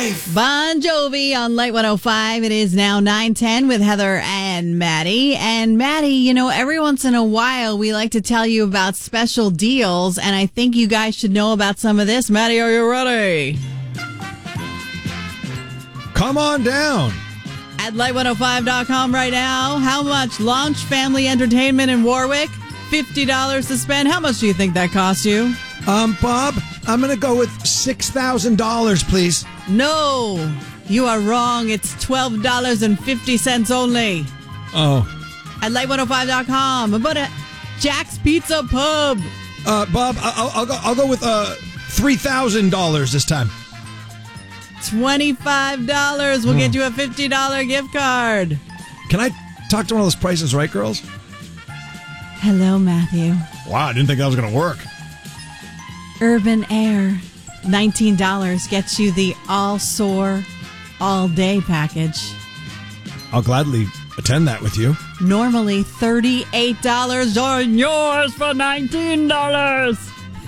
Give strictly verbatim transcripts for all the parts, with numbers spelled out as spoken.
five. Bon Jovi on Light one oh five. It is now nine ten with Heather and Maddie. And Maddie, you know, every once in a while we like to tell you about special deals, and I think you guys should know about some of this. Maddie, are you ready? Come on down. At light one oh five dot com right now, how much Launch Family Entertainment in Warwick? fifty dollars to spend. How much do you think that cost you? Um, Bob, I'm going to go with six thousand dollars, please. No, you are wrong. It's twelve dollars and fifty cents only. Oh. At light one oh five dot com. About a Jack's Pizza Pub. Uh, Bob, I'll, I'll go. I'll go with uh three thousand dollars this time. Twenty-five dollars will oh. get you a fifty dollar gift card. Can I talk to one of those Prices Right girls? Hello, Matthew. Wow, I didn't think that was going to work. Urban Air, nineteen dollars gets you the all sore, all day package. I'll gladly attend that with you. Normally thirty-eight dollars on yours for nineteen dollars.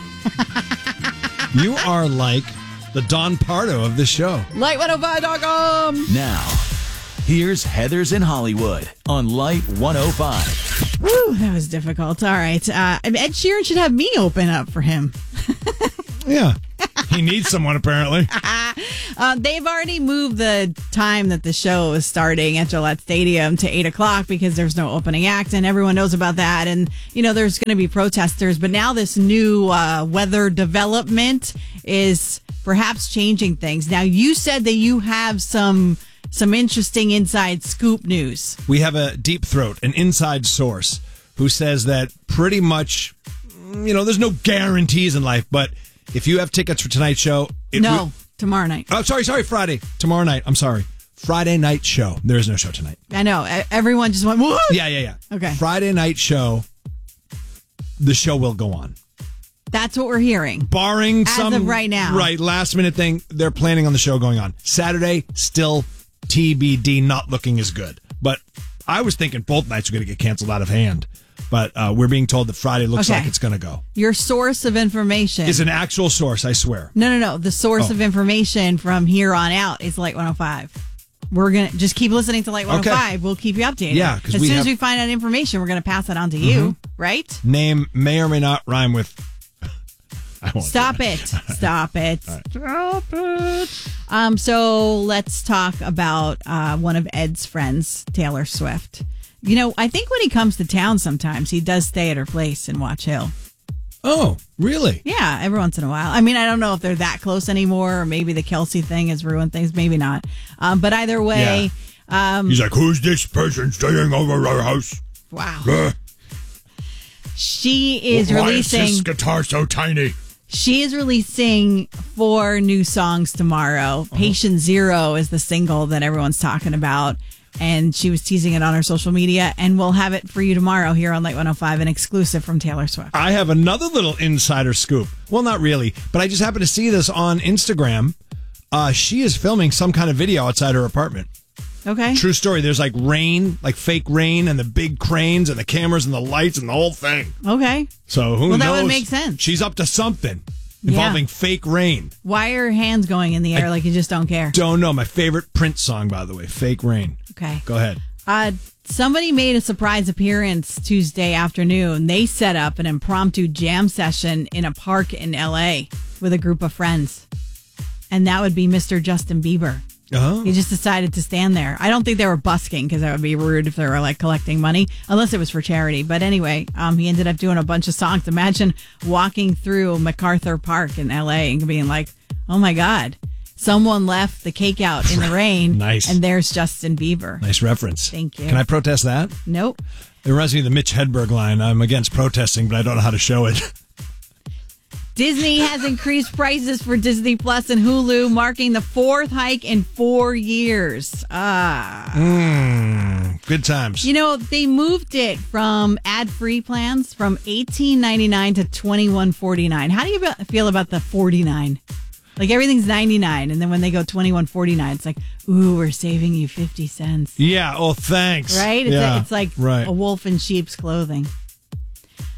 You are like the Don Pardo of this show. light one oh five dot com. Now, here's Heather's in Hollywood on Light one oh five. Woo, that was difficult. All right. Uh, Ed Sheeran should have me open up for him. Yeah. He needs someone, apparently. uh, they've already moved the time that the show is starting at Gillette Stadium to eight o'clock because there's no opening act, and everyone knows about that. And, you know, there's going to be protesters. But now this new uh, weather development is perhaps changing things. Now, you said that you have some... Some interesting inside scoop news. We have a deep throat, an inside source, who says that pretty much, you know, there's no guarantees in life, but if you have tickets for tonight's show... It no, will, tomorrow night. Oh, sorry, sorry, Friday. Tomorrow night. I'm sorry. Friday night show. There is no show tonight. I know. Everyone just went, what? Yeah, yeah, yeah. Okay. Friday night show, the show will go on. That's what we're hearing. Barring As some... of right now. Right, last minute thing, they're planning on the show going on. Saturday, still... T B D, not looking as good. But I was thinking both nights are going to get canceled out of hand. But uh, we're being told that Friday looks okay. like it's going to go. Your source of information is an actual source, I swear. No, no, no. The source oh. of information from here on out is Light one oh five. We're going to just keep listening to Light one oh five. Okay. We'll keep you updated. Yeah, because as we soon have... as we find out information, we're going to pass it on to you, mm-hmm. right? Name may or may not rhyme with... I won't Stop it. Stop it. Right. Stop it. Um, so let's talk about uh, one of Ed's friends, Taylor Swift. You know, I think when he comes to town sometimes, he does stay at her place in Watch Hill. Oh, really? Yeah, every once in a while. I mean, I don't know if they're that close anymore, or maybe the Kelsey thing has ruined things. Maybe not. Um, but either way... Yeah. Um, He's like, who's this person staying over our house? Wow. Uh, she is why releasing... Why is this guitar so tiny? She is releasing four new songs tomorrow. Uh-huh. Patient Zero is the single that everyone's talking about. And she was teasing it on her social media. And we'll have it for you tomorrow here on Light one oh five, an exclusive from Taylor Swift. I have another little insider scoop. Well, not really. But I just happened to see this on Instagram. Uh, she is filming some kind of video outside her apartment. Okay. True story. There's like rain, like fake rain, and the big cranes and the cameras and the lights and the whole thing. Okay. So who well, knows? Well, that would make sense. She's up to something involving yeah. fake rain. Why are her hands going in the air I like you just don't care? Don't know. My favorite Prince song, by the way, Fake Rain. Okay. Go ahead. Uh, somebody made a surprise appearance Tuesday afternoon. They set up an impromptu jam session in a park in L A with a group of friends. And that would be Mister Justin Bieber. Oh. He just decided to stand there. I don't think they were busking because that would be rude if they were like collecting money, unless it was for charity. But anyway, um, he ended up doing a bunch of songs. Imagine walking through MacArthur Park in L A and being like, oh my God, someone left the cake out in the rain. Nice. And there's Justin Bieber. Nice reference. Thank you. Can I protest that? Nope. It reminds me of the Mitch Hedberg line. I'm against protesting, but I don't know how to show it. Disney has increased prices for Disney Plus and Hulu, marking the fourth hike in four years. Ah. Mm, good times. You know, they moved it from ad-free plans from eighteen ninety-nine to twenty-one forty-nine. How do you feel about the forty-nine? Like everything's ninety-nine, and then when they go twenty-one forty-nine, it's like, ooh, we're saving you fifty cents. Yeah, oh, thanks. Right? It's, yeah, a, it's like right. a wolf in sheep's clothing.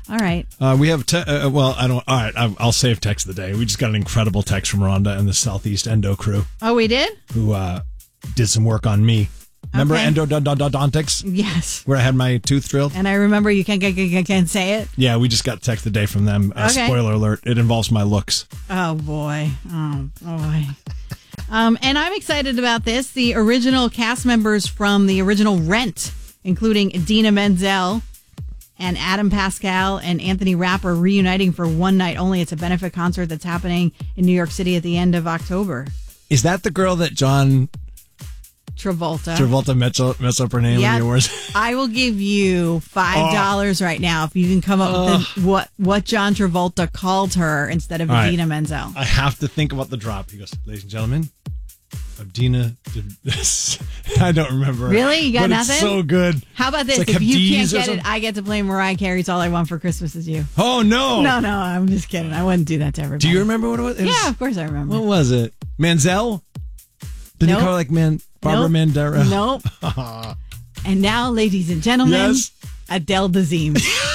All right. Uh, we have, te- uh, well, I don't, all right, I'll, I'll save text of the day. We just got an incredible text from Rhonda and the Southeast Endo crew Oh, we did? who uh, did some work on me. Remember Okay. endodontics? Yes. Where I had my tooth drilled? And I remember you can't, can't, can't say it. Yeah, we just got text of the day from them. Uh, Okay. Spoiler alert, it involves my looks. Oh, boy. Oh, boy. Um, and I'm excited about this. The original cast members from the original Rent, including Idina Menzel and Adam Pascal and Anthony Rapp, are reuniting for one night only. It's a benefit concert that's happening in New York City at the end of October. Is that the girl that John Travolta. Travolta messed up, messed up her name Yeah. in the awards? I will give you five dollars right now if you can come up with the, what what John Travolta called her instead of All right. Idina Menzel. I have to think about the drop. He goes, ladies and gentlemen, Abdina. I don't remember. Really? You got but nothing? It's so good. How about this? It's like If you Habdiz can't or get it, something. I get to play Mariah Carey's All I Want for Christmas Is You. Oh, no. No, no, I'm just kidding. I wouldn't do that to everybody. Do you remember what it was? It was- Yeah, of course I remember. What was it? Manzel? Didn't Nope. you call her like Man, Barbara Nope. Mandela? Nope. And now, ladies and gentlemen, Yes? Adele Dazeem.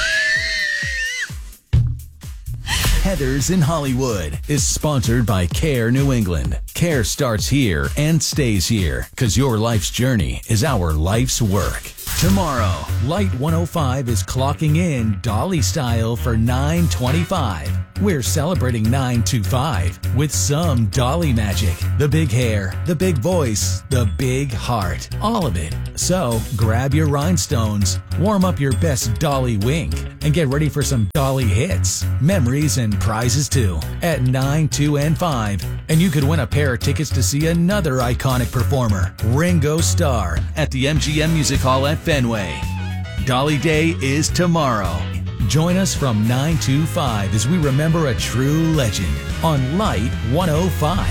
Heathers in Hollywood is sponsored by Care New England. Care starts here and stays here because your life's journey is our life's work. Tomorrow, Light one oh five is clocking in Dolly style for nine twenty-five. We're celebrating nine twenty-five with some Dolly magic. The big hair, the big voice, the big heart, all of it. So grab your rhinestones, warm up your best Dolly wink, and get ready for some Dolly hits, memories, and prizes too at nine, two, and five. And you could win a pair of tickets to see another iconic performer, Ringo Starr, at the M G M Music Hall at Fenway. Dolly Day is tomorrow. Join us from nine to five as we remember a true legend on Light one oh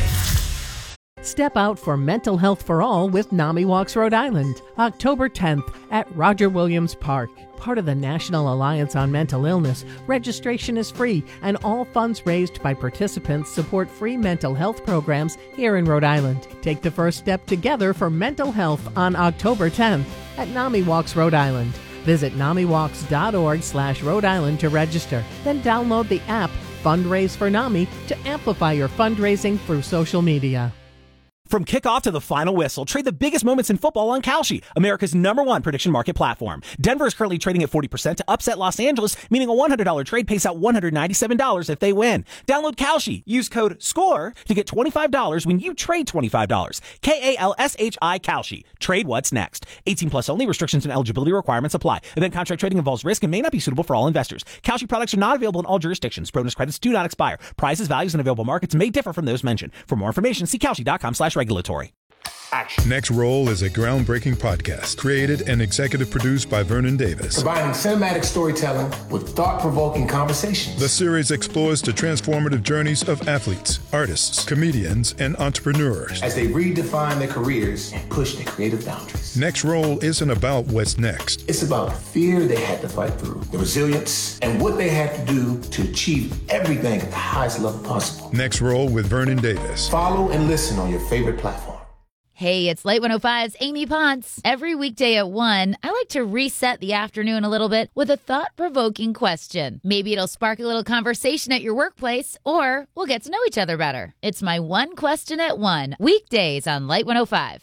five. Step out for mental health for all with NAMI Walks Rhode Island, October tenth at Roger Williams Park. Part of the National Alliance on Mental Illness, registration is free and all funds raised by participants support free mental health programs here in Rhode Island. Take the first step together for mental health on October tenth at NAMI Walks Rhode Island. Visit namiwalks.org slash Rhode Island to register. Then download the app Fundraise for NAMI to amplify your fundraising through social media. From kickoff to the final whistle, trade the biggest moments in football on Kalshi, America's number one prediction market platform. Denver is currently trading at forty percent to upset Los Angeles, meaning a one hundred dollars trade pays out one hundred ninety-seven dollars if they win. Download Kalshi. Use code SCORE to get twenty-five dollars when you trade twenty-five dollars. K A L S H I Kalshi. Trade what's next. eighteen plus only. Restrictions and eligibility requirements apply. Event contract trading involves risk and may not be suitable for all investors. Kalshi products are not available in all jurisdictions. Bonus credits do not expire. Prices, values, and available markets may differ from those mentioned. For more information, see Kalshi.com slash regulatory. Action. Next Roll is a groundbreaking podcast created and executive produced by Vernon Davis. Combining cinematic storytelling with thought-provoking conversations. The series explores the transformative journeys of athletes, artists, comedians, and entrepreneurs as they redefine their careers and push their creative boundaries. Next Roll isn't about what's next. It's about the fear they had to fight through, the resilience, and what they had to do to achieve everything at the highest level possible. Next Roll with Vernon Davis. Follow and listen on your favorite platform. Hey, it's Light one oh five's Amy Ponce. Every weekday at one, I like to reset the afternoon a little bit with a thought-provoking question. Maybe it'll spark a little conversation at your workplace, or we'll get to know each other better. It's my one question at one, weekdays on Light one oh five.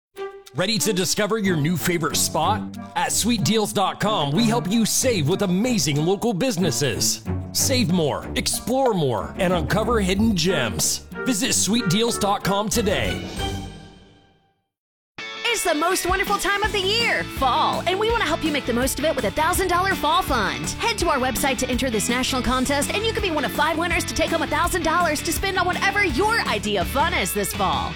Ready to discover your new favorite spot? At sweet deals dot com, we help you save with amazing local businesses. Save more, explore more, and uncover hidden gems. Visit sweet deals dot com today. It's the most wonderful time of the year, fall, and we want to help you make the most of it with a one thousand dollars Fall Fund. Head to our website to enter this national contest, and you could be one of five winners to take home one thousand dollars to spend on whatever your idea of fun is this fall.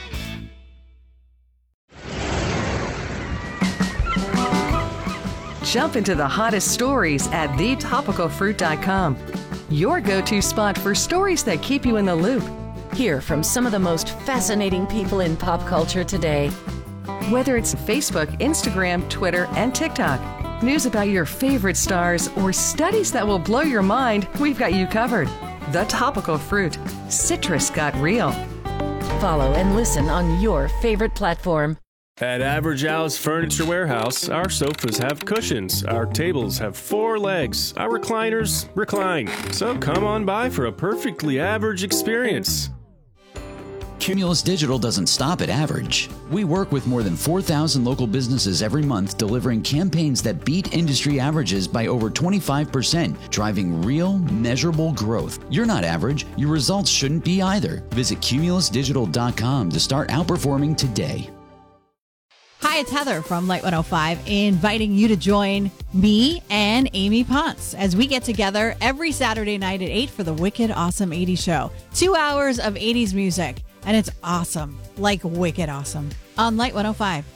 Jump into the hottest stories at the topical fruit dot com. Your go-to spot for stories that keep you in the loop. Hear from some of the most fascinating people in pop culture today. Whether it's Facebook, Instagram, Twitter, and TikTok, news about your favorite stars, or studies that will blow your mind, we've got you covered. The Topical Fruit. Citrus got real. Follow and listen on your favorite platform. At Average Al's Furniture Warehouse, our sofas have cushions, our tables have four legs, our recliners recline. So come on by for a perfectly average experience. Cumulus Digital doesn't stop at average. We work with more than four thousand local businesses every month, delivering campaigns that beat industry averages by over twenty-five percent, driving real, measurable growth. You're not average. Your results shouldn't be either. Visit cumulus digital dot com to start outperforming today. Hi, it's Heather from Light one oh five, inviting you to join me and Amy Ponce as we get together every Saturday night at eight for the Wicked Awesome eighties Show. Two hours of eighties music, and it's awesome, like wicked awesome, on Light one oh five.